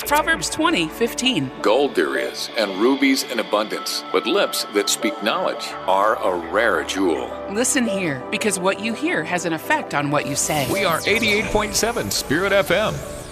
Proverbs 20:15. Gold there is, and rubies in abundance, but lips that speak knowledge are a rare jewel. Listen here, because what you hear has an effect on what you say. We are 88.7 Spirit FM.